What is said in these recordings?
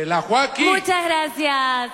La Joaquín. Muchas gracias.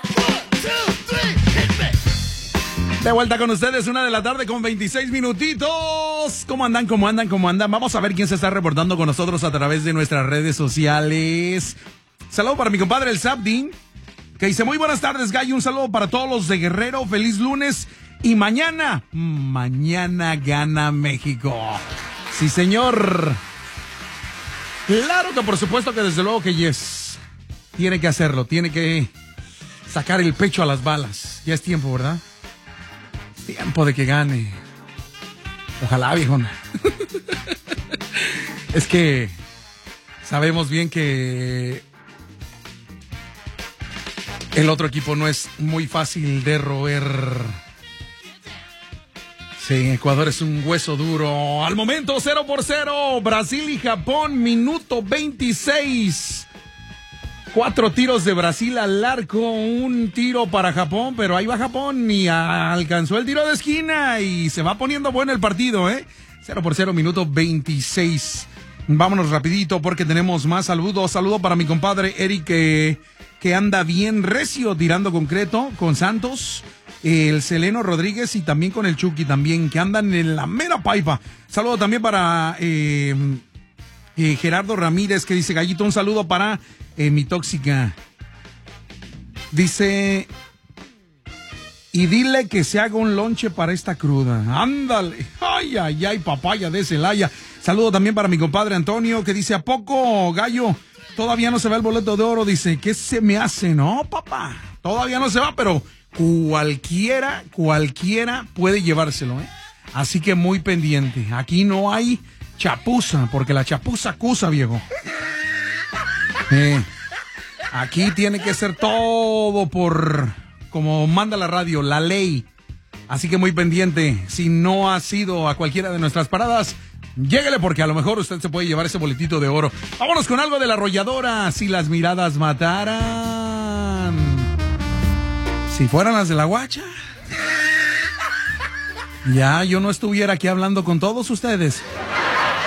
De vuelta con ustedes, 1:00 p.m. con 26 minutitos. ¿Cómo andan? ¿Cómo andan? ¿Cómo andan? Vamos a ver quién se está reportando con nosotros a través de nuestras redes sociales. Saludo para mi compadre el Sabdi, que dice: muy buenas tardes, Gallo. Un saludo para todos los de Guerrero. Feliz lunes. Y mañana gana México. Sí, señor. Claro que por supuesto que desde luego que yes. Tiene que hacerlo, tiene que sacar el pecho a las balas. Ya es tiempo, ¿verdad? Tiempo de que gane. Ojalá, viejona. Es que sabemos bien que el otro equipo no es muy fácil de roer. Sí, Ecuador es un hueso duro. Al momento 0-0. Brasil y Japón, minuto 26. 4 tiros de Brasil al arco, un tiro para Japón, pero ahí va Japón y alcanzó el tiro de esquina y se va poniendo bueno el partido, 0-0, minuto 26. Vámonos rapidito porque tenemos más saludos. Saludo para mi compadre Eric, que anda bien recio tirando concreto con Santos, el Seleno Rodríguez y también con el Chucky también, que andan en la mera paipa. Saludo también para Gerardo Ramírez, que dice: Gallito, un saludo para mi tóxica. Dice: y dile que se haga un lonche para esta cruda. Ándale. Ay, ay, ay, papaya de Celaya. Saludo también para mi compadre Antonio, que dice: ¿a poco, Gallo, todavía no se va el boleto de oro? Dice: ¿qué se me hace? No, papá, todavía no se va, pero cualquiera puede llevárselo, Así que muy pendiente. Aquí no hay chapuza, porque la chapuza acusa, viejo. Aquí tiene que ser todo por como manda la radio, la ley. Así que muy pendiente. Si no ha sido a cualquiera de nuestras paradas, lléguele, porque a lo mejor usted se puede llevar ese boletito de oro. Vámonos con algo de La Arrolladora. Si las miradas mataran, si fueran las de la Guacha, ya yo no estuviera aquí hablando con todos ustedes.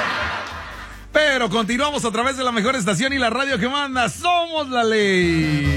Pero continuamos a través de la mejor estación y la radio que manda. Somos la ley.